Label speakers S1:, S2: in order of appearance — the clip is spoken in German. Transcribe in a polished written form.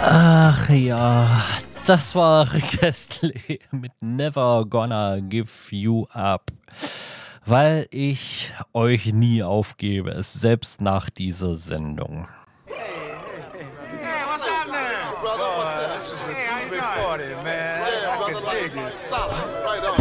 S1: Ach ja, das war Rick Astley mit Never Gonna Give You Up. Weil ich euch nie aufgebe, selbst nach dieser Sendung.
S2: Hey, what's happening?
S3: Brother, what's up?
S2: This is a big party, man.
S3: Yeah,
S2: I
S3: brother,
S2: can dig it.
S3: solid. Right on.